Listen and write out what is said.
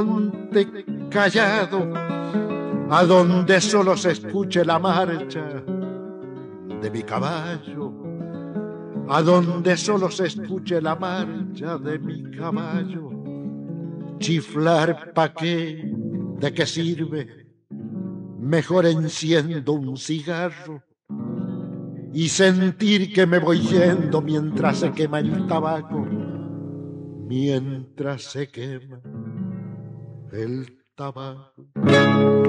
monte callado, a donde solo se escuche la marcha de mi caballo, a donde solo se escuche la marcha de mi caballo. Chiflar pa' qué, ¿de qué sirve? Mejor enciendo un cigarro y sentir que me voy yendo mientras se quema el tabaco, mientras se quema el tabaco.